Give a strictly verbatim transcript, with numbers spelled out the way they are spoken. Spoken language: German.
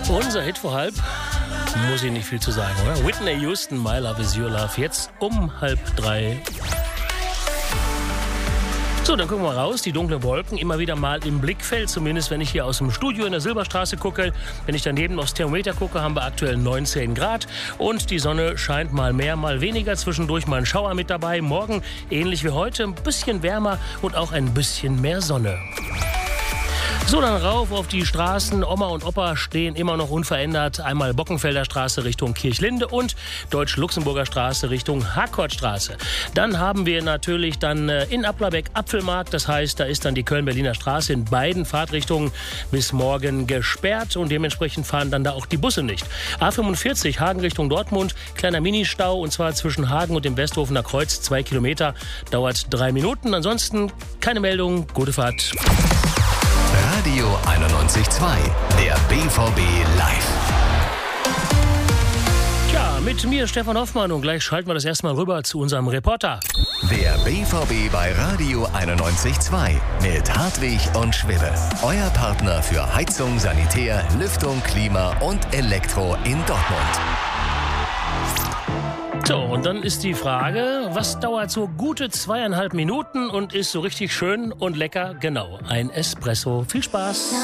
Unser Hit vor halb, muss ich nicht viel zu sagen, oder? Whitney Houston, My Love Is Your Love, jetzt um halb drei. So, dann gucken wir raus. Die dunklen Wolken immer wieder mal im Blickfeld, zumindest wenn ich hier aus dem Studio in der Silberstraße gucke. Wenn ich daneben aufs Thermometer gucke, haben wir aktuell neunzehn Grad und die Sonne scheint mal mehr, mal weniger. Zwischendurch mal ein Schauer mit dabei. Morgen, ähnlich wie heute, ein bisschen wärmer und auch ein bisschen mehr Sonne. So, dann rauf auf die Straßen. Oma und Opa stehen immer noch unverändert. Einmal Bockenfelder Straße Richtung Kirchlinde und Deutsch-Luxemburger Straße Richtung Harkortstraße. Dann haben wir natürlich dann in Applerbeck Apfelmarkt. Das heißt, da ist dann die Köln-Berliner Straße in beiden Fahrtrichtungen bis morgen gesperrt. Und dementsprechend fahren dann da auch die Busse nicht. A fünfundvierzig Hagen Richtung Dortmund. Kleiner Ministau und zwar zwischen Hagen und dem Westhofener Kreuz. Zwei Kilometer. Dauert drei Minuten. Ansonsten keine Meldung. Gute Fahrt. Radio einundneunzig Komma zwei, der B V B live. Tja, mit mir Stefan Hoffmann und gleich schalten wir das erstmal rüber zu unserem Reporter. Der B V B bei Radio einundneunzig Komma zwei mit Hartwig und Schwibbe. Euer Partner für Heizung, Sanitär, Lüftung, Klima und Elektro in Dortmund. So, und dann ist die Frage, was dauert so gute zweieinhalb Minuten und ist so richtig schön und lecker? Genau, ein Espresso. Viel Spaß!